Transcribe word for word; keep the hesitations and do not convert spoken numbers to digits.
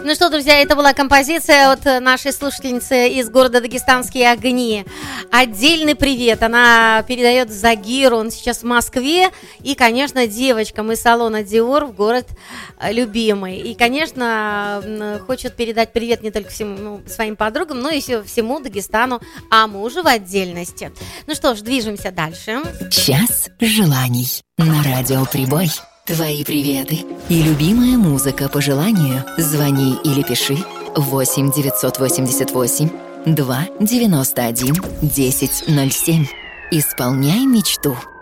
Ну что, друзья, это была композиция от нашей слушательницы из города Дагестанские огни. Отдельный привет. Она передает Загиру, он сейчас в Москве. И, конечно, девочкам из салона Dior в город любимый. И, конечно, хочет передать привет не только всем, ну, своим подругам, но и всему Дагестану, а мужу в отдельности. Ну что ж, движемся дальше. Час желаний на радио Прибой. Твои приветы и любимая музыка по желанию. Звони или пиши восемь девятьсот восемьдесят восемь два девяносто один десять ноль семь. Исполняй мечту.